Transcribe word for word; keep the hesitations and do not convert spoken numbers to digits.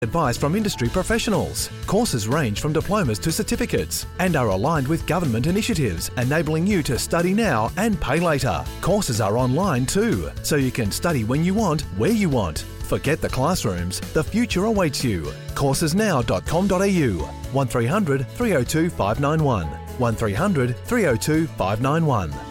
Advice from industry professionals. Courses range from diplomas to certificates and are aligned with government initiatives, enabling you to study now and pay later. Courses are online too, so you can study when you want, where you want. Forget the classrooms, the future awaits you. Courses now dot com dot a u, one three hundred, three oh two, five nine one, one three hundred, three oh two, five nine one.